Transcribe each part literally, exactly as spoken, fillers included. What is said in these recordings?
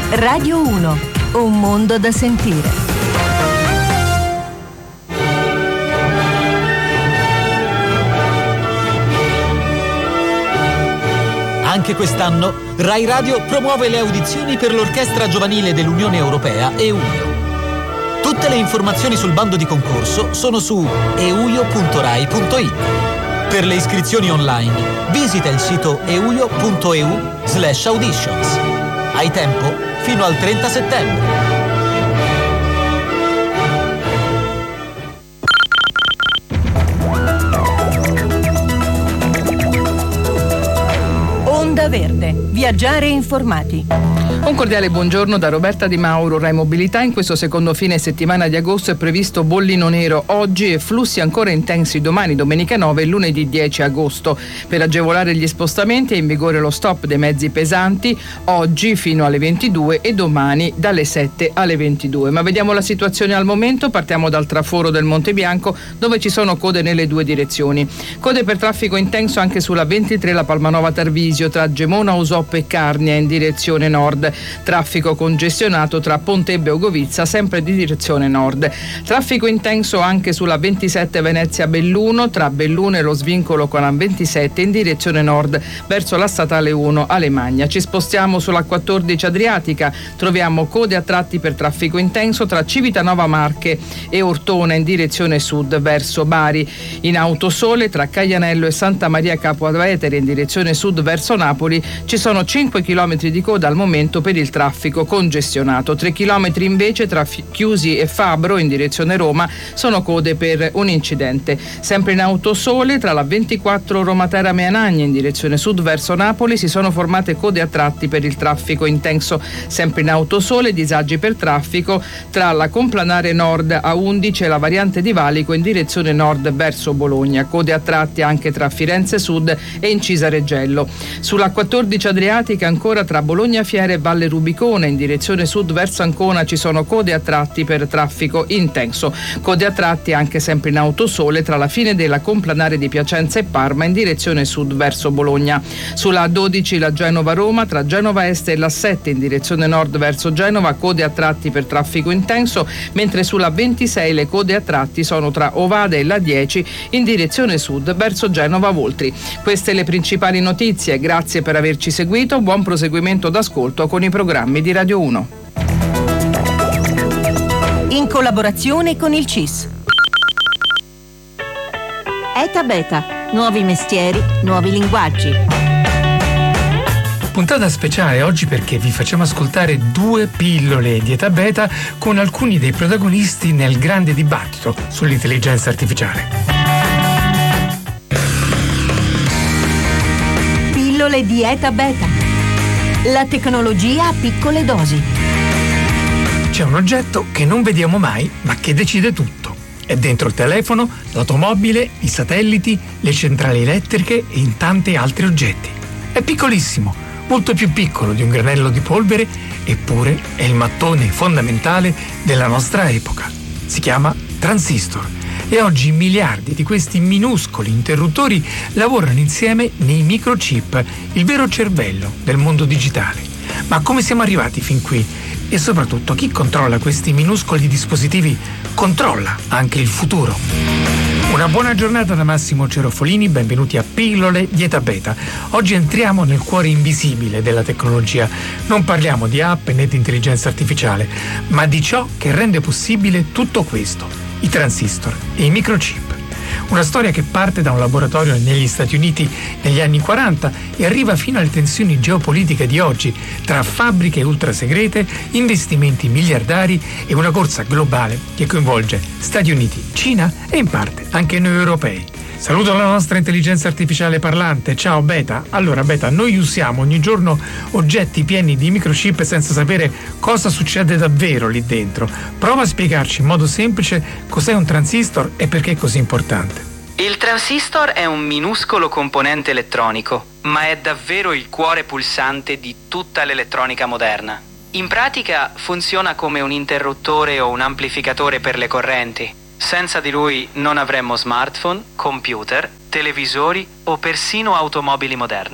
Radio uno, un mondo da sentire. Anche quest'anno Rai Radio promuove le audizioni per l'Orchestra Giovanile dell'Unione Europea EUIO. Tutte le informazioni sul bando di concorso sono su euio punto rai punto it. Per le iscrizioni online visita il sito euio punto eu slash auditions. Hai tempo fino al trenta settembre. Onda Verde, viaggiare informati. Un cordiale buongiorno da Roberta Di Mauro, Rai Mobilità. In questo secondo fine settimana di agosto è previsto bollino nero oggi e flussi ancora intensi domani, domenica nove e lunedì dieci agosto. Per agevolare gli spostamenti è in vigore lo stop dei mezzi pesanti oggi fino alle ventidue e domani dalle sette alle ventidue. Ma vediamo la situazione al momento. Partiamo dal traforo del Monte Bianco, dove ci sono code nelle due direzioni. Code per traffico intenso anche sulla ventitré la Palmanova Tarvisio tra Gemona, Usoppo e Carnia in direzione nord. Traffico congestionato tra Pontebbe e Ogovizza, sempre di direzione nord. Traffico intenso anche sulla ventisette Venezia Belluno tra Belluno e lo svincolo con la ventisette in direzione nord verso la statale uno Alemagna. Ci spostiamo sulla quattordici Adriatica, troviamo code a tratti per traffico intenso tra Civitanova Marche e Ortona in direzione sud verso Bari. In Autosole tra Caianello e Santa Maria Capua Vetere in direzione sud verso Napoli ci sono cinque chilometri di coda al momento per il traffico congestionato. tre chilometri invece tra Chiusi e Fabro in direzione Roma sono code per un incidente. Sempre in Autosole tra la ventiquattro Roma Terame Anagni in direzione sud verso Napoli si sono formate code a tratti per il traffico intenso. Sempre in Autosole disagi per traffico tra la Complanare Nord A undici e la variante di Valico in direzione nord verso Bologna. Code a tratti anche tra Firenze Sud e Incisa Reggello. Sulla quattordici Adriatica ancora tra Bologna Fiere e Valle Rubicone in direzione sud verso Ancona ci sono code a tratti per traffico intenso. Code a tratti anche sempre in Autosole tra la fine della Complanare di Piacenza e Parma in direzione sud verso Bologna. Sulla A dodici la Genova-Roma tra Genova Est e la sette in direzione nord verso Genova, code a tratti per traffico intenso, mentre sulla ventisei le code a tratti sono tra Ovada e la dieci in direzione sud verso Genova Voltri. Queste le principali notizie, grazie per averci seguito, buon proseguimento d'ascolto con i programmi di Radio uno. In collaborazione con il C I S. ETA Beta, nuovi mestieri, nuovi linguaggi. Puntata speciale oggi perché vi facciamo ascoltare due pillole di ETA Beta con alcuni dei protagonisti nel grande dibattito sull'intelligenza artificiale. Pillole di ETA Beta. La tecnologia a piccole dosi. C'è un oggetto che non vediamo mai, ma che decide tutto. È dentro il telefono, l'automobile, i satelliti, le centrali elettriche e in tanti altri oggetti. È piccolissimo, molto più piccolo di un granello di polvere, eppure è il mattone fondamentale della nostra epoca. Si chiama transistor. E oggi miliardi di questi minuscoli interruttori lavorano insieme nei microchip, il vero cervello del mondo digitale. Ma come siamo arrivati fin qui? E soprattutto chi controlla questi minuscoli dispositivi controlla anche il futuro. Una buona giornata da Massimo Cerofolini, benvenuti a Pillole di ETA Beta. Oggi entriamo nel cuore invisibile della tecnologia. Non parliamo di app né di intelligenza artificiale, ma di ciò che rende possibile tutto questo. I transistor e i microchip. Una storia che parte da un laboratorio negli Stati Uniti negli anni quaranta e arriva fino alle tensioni geopolitiche di oggi tra fabbriche ultra segrete, investimenti miliardari e una corsa globale che coinvolge Stati Uniti, Cina e in parte anche noi europei. Saluto la nostra intelligenza artificiale parlante. Ciao Beta. Allora Beta, noi usiamo ogni giorno oggetti pieni di microchip senza sapere cosa succede davvero lì dentro. Prova a spiegarci in modo semplice cos'è un transistor e perché è così importante. Il transistor è un minuscolo componente elettronico, ma è davvero il cuore pulsante di tutta l'elettronica moderna. In pratica funziona come un interruttore o un amplificatore per le correnti. Senza di lui non avremmo smartphone, computer, televisori o persino automobili moderne.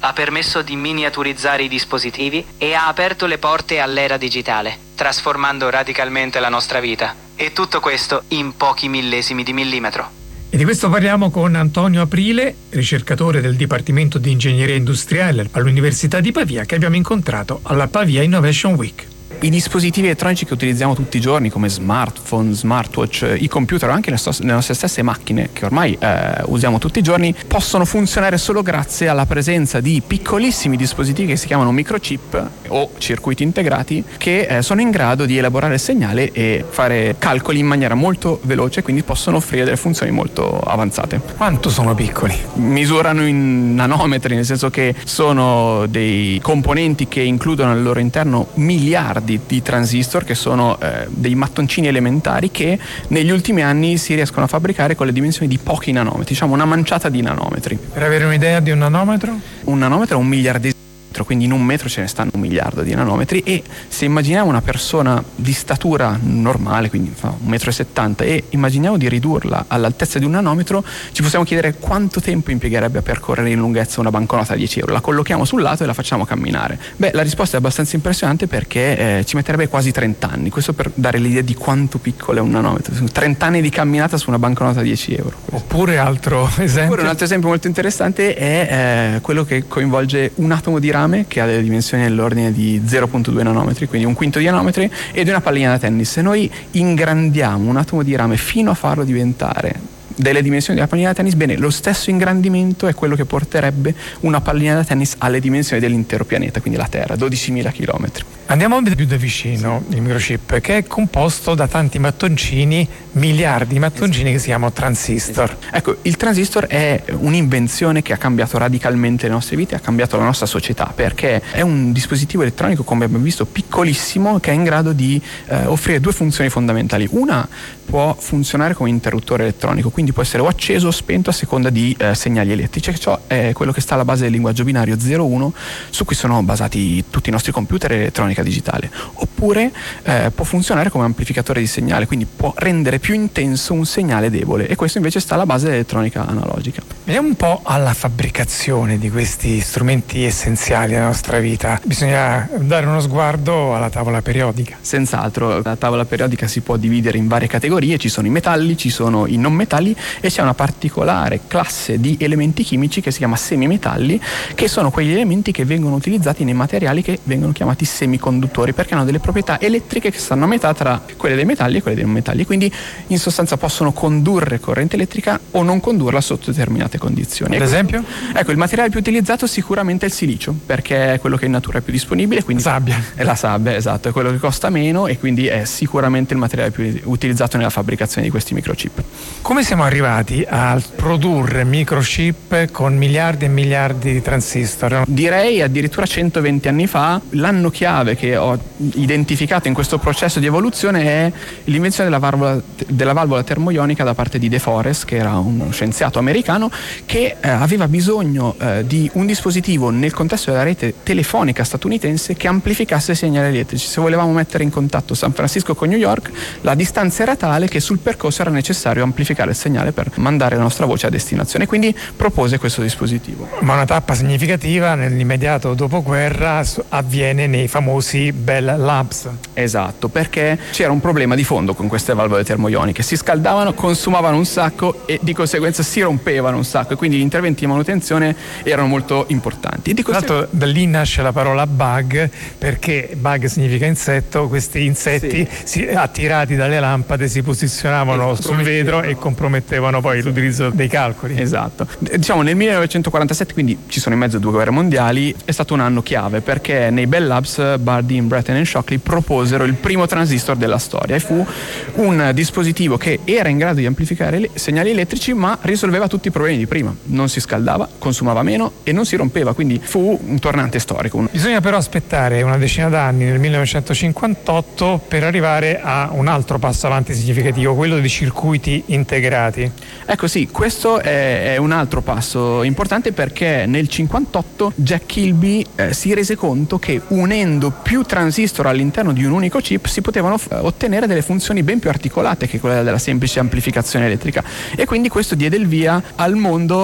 ha permesso di miniaturizzare i dispositivi e ha aperto le porte all'era digitale, trasformando radicalmente la nostra vita. E tutto questo in pochi millesimi di millimetro. E di questo parliamo con Antonio Aprile, ricercatore del Dipartimento di Ingegneria Industriale all'Università di Pavia, che abbiamo incontrato alla Pavia Innovation Week. I dispositivi elettronici che utilizziamo tutti i giorni, come smartphone, smartwatch, i computer o anche le, stos- le nostre stesse macchine che ormai eh, usiamo tutti i giorni, possono funzionare solo grazie alla presenza di piccolissimi dispositivi che si chiamano microchip o circuiti integrati, che eh, sono in grado di elaborare il segnale e fare calcoli in maniera molto veloce, quindi possono offrire delle funzioni molto avanzate. Quanto sono piccoli? Misurano in nanometri, nel senso che sono dei componenti che includono al loro interno miliardi Di, di transistor, che sono eh, dei mattoncini elementari che negli ultimi anni si riescono a fabbricare con le dimensioni di pochi nanometri, diciamo una manciata di nanometri. Per avere un'idea di un nanometro? Un nanometro è un miliardesimo, quindi in un metro ce ne stanno un miliardo di nanometri, e se immaginiamo una persona di statura normale, quindi fa un metro e settanta, e immaginiamo di ridurla all'altezza di un nanometro, ci possiamo chiedere quanto tempo impiegherebbe a percorrere in lunghezza una banconota da dieci euro. La collochiamo sul lato e la facciamo camminare. Beh, la risposta è abbastanza impressionante, perché eh, ci metterebbe quasi trenta anni, questo per dare l'idea di quanto piccolo è un nanometro. trenta anni di camminata su una banconota da dieci euro. Oppure altro esempio? Oppure un altro esempio molto interessante è eh, quello che coinvolge un atomo di rame che ha delle dimensioni nell'ordine di zero virgola due nanometri, quindi un quinto di nanometri, ed una pallina da tennis. Se noi ingrandiamo un atomo di rame fino a farlo diventare delle dimensioni della pallina da tennis, bene, lo stesso ingrandimento è quello che porterebbe una pallina da tennis alle dimensioni dell'intero pianeta, quindi la Terra, dodicimila chilometri. Andiamo più da vicino, il microchip, che è composto da tanti mattoncini, miliardi di mattoncini, che si chiamano transistor. Ecco, il transistor è un'invenzione che ha cambiato radicalmente le nostre vite, ha cambiato la nostra società, perché è un dispositivo elettronico, come abbiamo visto, piccolissimo, che è in grado di eh, offrire due funzioni fondamentali. Una, può funzionare come interruttore elettronico, quindi può essere o acceso o spento a seconda di eh, segnali elettrici, e ciò è quello che sta alla base del linguaggio binario zero uno, su cui sono basati tutti i nostri computer e elettronica digitale. Oppure eh, può funzionare come amplificatore di segnale, quindi può rendere più intenso un segnale debole, e questo invece sta alla base dell'elettronica analogica. Veniamo un po' alla fabbricazione di questi strumenti essenziali della nostra vita. Bisogna dare uno sguardo alla tavola periodica. Senz'altro, la tavola periodica si può dividere in varie categorie, ci sono i metalli, ci sono i non metalli, e c'è una particolare classe di elementi chimici che si chiama semimetalli, che sono quegli elementi che vengono utilizzati nei materiali che vengono chiamati semiconduttori, perché hanno delle proprietà elettriche che stanno a metà tra quelle dei metalli e quelle dei non metalli, quindi in sostanza possono condurre corrente elettrica o non condurla sotto determinate condizioni. Ad esempio? Ecco, il materiale più utilizzato sicuramente è il silicio, perché è quello che in natura è più disponibile, quindi sabbia. È la sabbia, esatto, è quello che costa meno, e quindi è sicuramente il materiale più utilizzato nella fabbricazione di questi microchip. Come siamo arrivati a produrre microchip con miliardi e miliardi di transistor? Direi addirittura centoventi anni fa. L'anno chiave che ho identificato in questo processo di evoluzione è l'invenzione della valvola, della valvola termoionica da parte di De Forest, che era uno scienziato americano che eh, aveva bisogno eh, di un dispositivo nel contesto della rete telefonica statunitense che amplificasse i segnali elettrici. Se volevamo mettere in contatto San Francisco con New York, la distanza era tale che sul percorso era necessario amplificare il segnale per mandare la nostra voce a destinazione, quindi propose questo dispositivo. Ma una tappa significativa nell'immediato dopoguerra avviene nei famosi Bell Labs. Esatto, perché c'era un problema di fondo con queste valvole termoioniche: si scaldavano, consumavano un sacco e di conseguenza si rompevano un sacco, e quindi gli interventi di manutenzione erano molto importanti. Di Tra l'altro da lì nasce la parola bug, perché bug significa insetto, questi insetti sì. si, attirati dalle lampade si posizionavano esatto. sul vetro e compromettevano poi esatto. l'utilizzo dei calcoli. Esatto. Diciamo nel millenovecentoquarantasette, quindi ci sono in mezzo due guerre mondiali, è stato un anno chiave, perché nei Bell Labs Bardeen, Bretten e Shockley proposero il primo transistor della storia, e fu un dispositivo che era in grado di amplificare le segnali elettrici, ma risolveva tutti i problemi di prima: non si scaldava, consumava meno e non si rompeva, quindi fu un tornante storico. Bisogna però aspettare una decina d'anni, nel millenovecentocinquantotto, per arrivare a un altro passo avanti significativo, quello dei circuiti integrati. Ecco sì, questo è, è un altro passo importante, perché nel cinquantotto Jack Kilby eh, si rese conto che unendo più transistor all'interno di un unico chip si potevano f- ottenere delle funzioni ben più articolate che quella della semplice amplificazione elettrica, e quindi questo diede il via al mondo